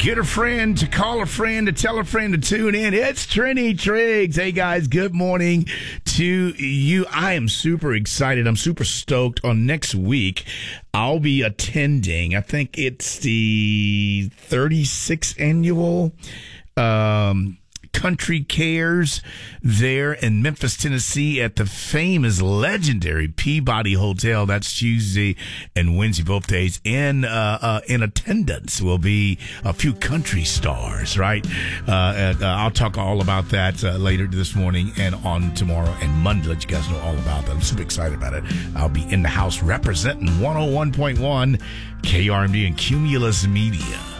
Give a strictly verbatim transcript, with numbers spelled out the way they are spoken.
Get a friend to call a friend to tell a friend to tune in. It's Trini Triggs. Hey, guys, good morning to you. I am super excited. I'm super stoked. On next week, I'll be attending, I think it's the thirty-sixth annual um Country Cares there in Memphis, Tennessee at the famous, legendary Peabody Hotel. That's Tuesday and Wednesday, both days. In uh, uh, in attendance will be a few country stars, right? Uh, and, uh, I'll talk all about that uh, later this morning and on tomorrow and Monday. Let you guys know all about that. I'm super excited about it. I'll be in the house representing one oh one point one K R M D and Cumulus Media.